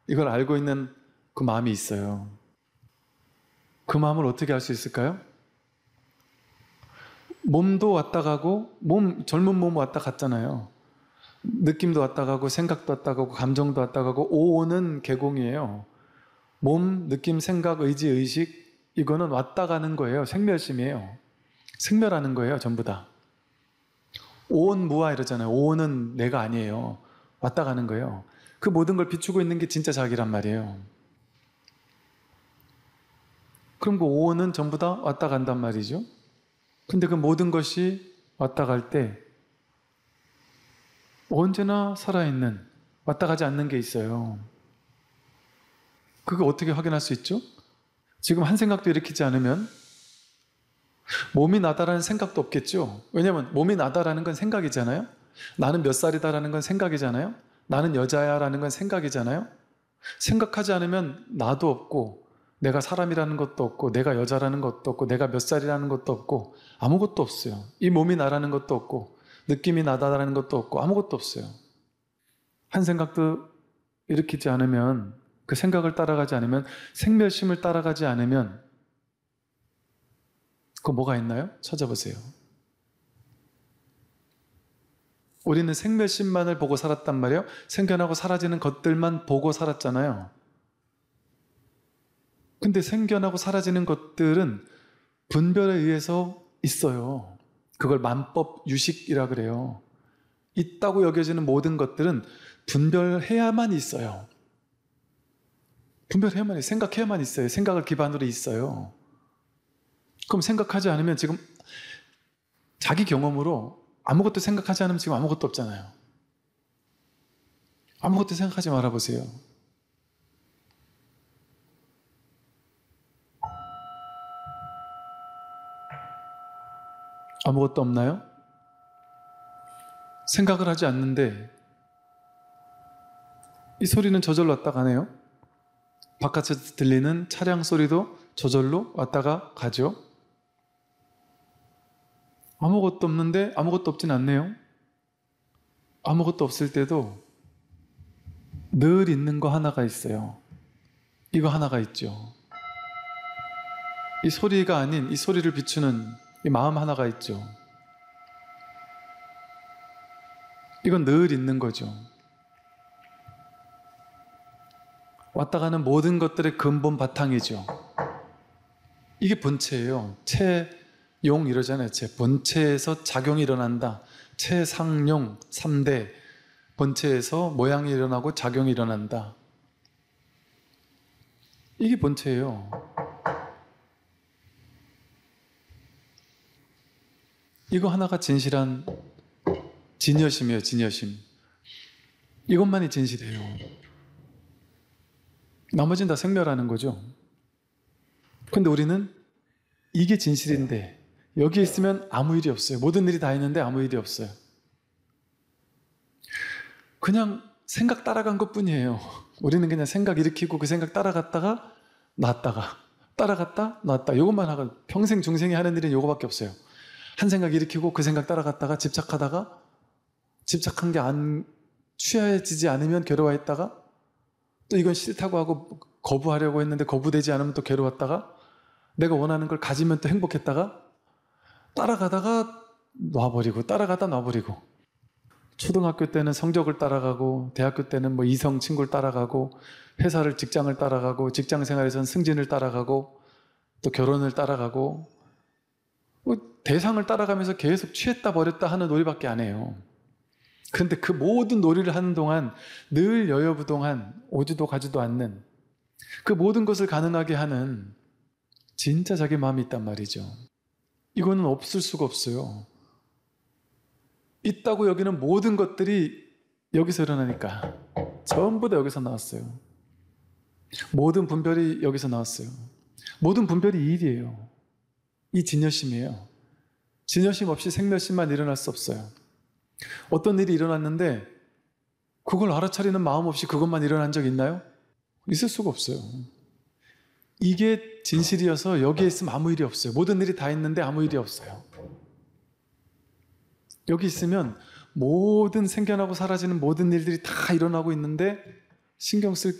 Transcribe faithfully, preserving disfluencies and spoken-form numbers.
이걸 알고 있는 그 마음이 있어요. 그 마음을 어떻게 알 수 있을까요? 몸도 왔다 가고, 몸, 젊은 몸 왔다 갔잖아요. 느낌도 왔다 가고, 생각도 왔다 가고, 감정도 왔다 가고, 오오는 개공이에요. 몸, 느낌, 생각, 의지, 의식, 이거는 왔다 가는 거예요. 생멸심이에요. 생멸하는 거예요, 전부 다. 오온 무아 이러잖아요. 오온은 내가 아니에요. 왔다 가는 거예요. 그 모든 걸 비추고 있는 게 진짜 자기란 말이에요. 그럼 그 오온은 전부 다 왔다 간단 말이죠. 근데 그 모든 것이 왔다 갈 때 언제나 살아있는, 왔다 가지 않는 게 있어요. 그거 어떻게 확인할 수 있죠? 지금 한 생각도 일으키지 않으면 몸이 나다라는 생각도 없겠죠. 왜냐하면 몸이 나다라는 건 생각이잖아요. 나는 몇 살이다라는 건 생각이잖아요. 나는 여자야라는 건 생각이잖아요. 생각하지 않으면 나도 없고, 내가 사람이라는 것도 없고, 내가 여자라는 것도 없고, 내가 몇 살이라는 것도 없고, 아무것도 없어요. 이 몸이 나라는 것도 없고, 느낌이 나다라는 것도 없고, 아무것도 없어요. 한 생각도 일으키지 않으면, 그 생각을 따라가지 않으면, 생멸심을 따라가지 않으면 그거 뭐가 있나요? 찾아보세요. 우리는 생멸심만을 보고 살았단 말이에요. 생겨나고 사라지는 것들만 보고 살았잖아요. 근데 생겨나고 사라지는 것들은 분별에 의해서 있어요. 그걸 만법 유식이라 그래요. 있다고 여겨지는 모든 것들은 분별해야만 있어요. 분별해야만 있어요. 생각해야만 있어요. 생각을 기반으로 있어요. 그럼 생각하지 않으면 지금 자기 경험으로 아무것도 생각하지 않으면 지금 아무것도 없잖아요. 아무것도 생각하지 말아보세요. 아무것도 없나요? 생각을 하지 않는데 이 소리는 저절로 왔다 가네요. 바깥에서 들리는 차량 소리도 저절로 왔다가 가죠. 아무것도 없는데 아무것도 없진 않네요. 아무것도 없을 때도 늘 있는 거 하나가 있어요. 이거 하나가 있죠. 이 소리가 아닌 이 소리를 비추는 이 마음 하나가 있죠. 이건 늘 있는 거죠. 왔다 가는 모든 것들의 근본 바탕이죠. 이게 본체예요. 체용 이러잖아요. 체. 본체에서 작용이 일어난다. 체상용 삼 대. 본체에서 모양이 일어나고 작용이 일어난다. 이게 본체예요. 이거 하나가 진실한 진여심이에요. 진여심. 이것만이 진실이에요. 나머지는 다 생멸하는 거죠. 근데 우리는 이게 진실인데 여기 있으면 아무 일이 없어요. 모든 일이 다 있는데 아무 일이 없어요. 그냥 생각 따라간 것뿐이에요. 우리는 그냥 생각 일으키고 그 생각 따라갔다가 놨다가 따라갔다 놨다 이것만 하고 평생 중생이 하는 일은 이거밖에 없어요. 한 생각 일으키고 그 생각 따라갔다가 집착하다가 집착한 게 안 취해지지 않으면 괴로워했다가 또 이건 싫다고 하고 거부하려고 했는데 거부되지 않으면 또 괴로웠다가 내가 원하는 걸 가지면 또 행복했다가 따라가다가 놔버리고 따라가다 놔버리고 초등학교 때는 성적을 따라가고 대학교 때는 뭐 이성 친구를 따라가고 회사를 직장을 따라가고 직장 생활에서는 승진을 따라가고 또 결혼을 따라가고 뭐 대상을 따라가면서 계속 취했다 버렸다 하는 놀이밖에 안 해요. 그런데 그 모든 놀이를 하는 동안 늘 여여부동한 오지도 가지도 않는 그 모든 것을 가능하게 하는 진짜 자기 마음이 있단 말이죠. 이거는 없을 수가 없어요. 있다고 여기는 모든 것들이 여기서 일어나니까 전부 다 여기서 나왔어요. 모든 분별이 여기서 나왔어요. 모든 분별이 이 일이에요. 이 진여심이에요. 진여심 없이 생멸심만 일어날 수 없어요. 어떤 일이 일어났는데 그걸 알아차리는 마음 없이 그것만 일어난 적 있나요? 있을 수가 없어요. 이게 진실이어서 여기에 있으면 아무 일이 없어요. 모든 일이 다 있는데 아무 일이 없어요. 여기 있으면 모든 생겨나고 사라지는 모든 일들이 다 일어나고 있는데 신경 쓸